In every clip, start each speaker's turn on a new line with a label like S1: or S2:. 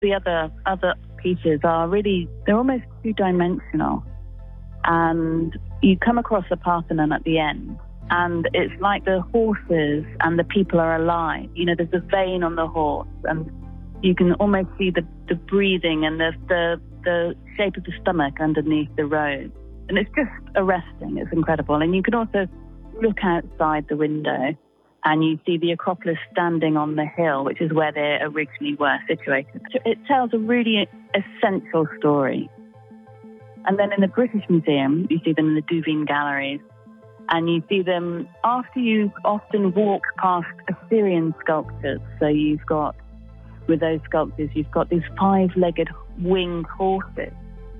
S1: The other pieces are really, they're almost two-dimensional. And you come across the Parthenon at the end, and it's like the horses and the people are alive. You know, there's a vein on the horse, and you can almost see the breathing and the shape of the stomach underneath the robe. And it's just arresting. It's incredible. And you can also look outside the window and you see the Acropolis standing on the hill, which is where they originally were situated. It tells a really essential story. And then in the British Museum, you see them in the Duveen galleries, and you see them after you often walk past Assyrian sculptures. So you've got, with those sculptures, you've got these 5-legged winged horses.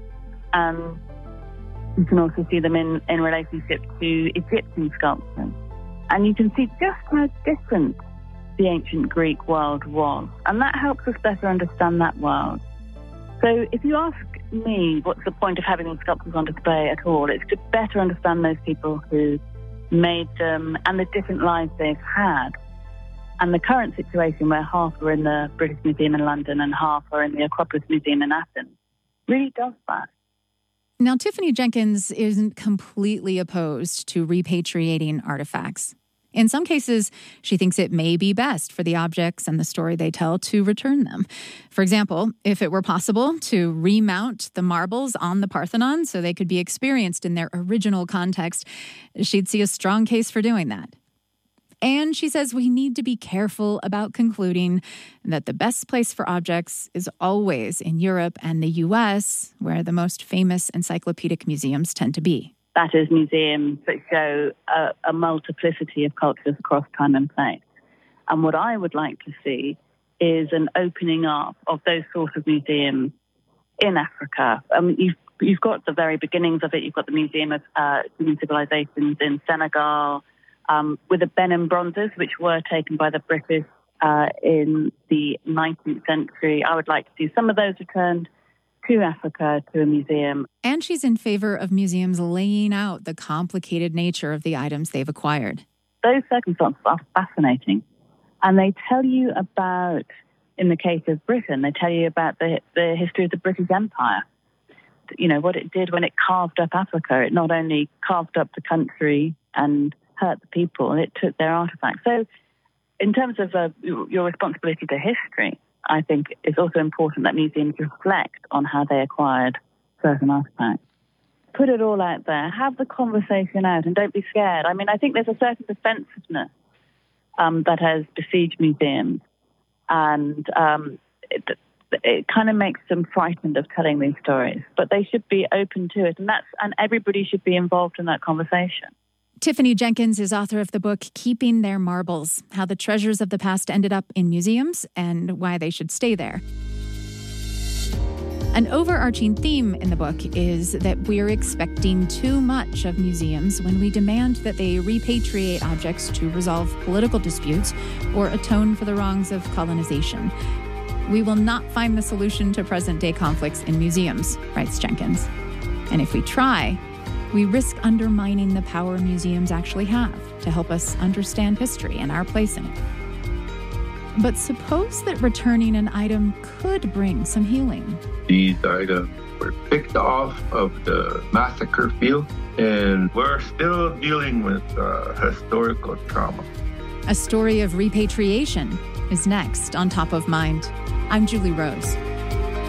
S1: And you can also see them in relationship to Egyptian sculptures. And you can see just how different the ancient Greek world was. And that helps us better understand that world. So if you ask me what's the point of having these sculptures on display at all, it's to better understand those people who made them and the different lives they've had. And the current situation where half are in the British Museum in London and half are in the Acropolis Museum in Athens really does that.
S2: Now, Tiffany Jenkins isn't completely opposed to repatriating artifacts. In some cases, she thinks it may be best for the objects and the story they tell to return them. For example, if it were possible to remount the marbles on the Parthenon so they could be experienced in their original context, she'd see a strong case for doing that. And she says we need to be careful about concluding that the best place for objects is always in Europe and the U.S., where the most famous encyclopedic museums tend to be.
S1: That is, museums that show a multiplicity of cultures across time and place. And what I would like to see is an opening up of those sorts of museums in Africa. You've got the very beginnings of it. You've got the Museum of Human Civilizations in Senegal, with the Benin bronzes, which were taken by the British in the 19th century. I would like to see some of those returned to Africa, to a museum.
S2: And she's in favor of museums laying out the complicated nature of the items they've acquired.
S1: Those circumstances are fascinating. And they tell you about, in the case of Britain, they tell you about the history of the British Empire. You know, what it did when it carved up Africa. It not only carved up the country and hurt the people, it took their artifacts. So in terms of your responsibility to history, I think it's also important that museums reflect on how they acquired certain artifacts. Put it all out there, have the conversation out, and don't be scared. I mean, I think there's a certain defensiveness that has besieged museums, and it kind of makes them frightened of telling these stories. But they should be open to it, and everybody should be involved in that conversation.
S2: Tiffany Jenkins is author of the book Keeping Their Marbles, How the Treasures of the Past Ended Up in Museums and Why They Should Stay There. An overarching theme in the book is that we're expecting too much of museums when we demand that they repatriate objects to resolve political disputes or atone for the wrongs of colonization. We will not find the solution to present-day conflicts in museums, writes Jenkins. And if we try, we risk undermining the power museums actually have to help us understand history and our place in it. But suppose that returning an item could bring some healing.
S3: These items were picked off of the massacre field, and we're still dealing with historical trauma.
S2: A story of repatriation is next on Top of Mind. I'm Julie Rose.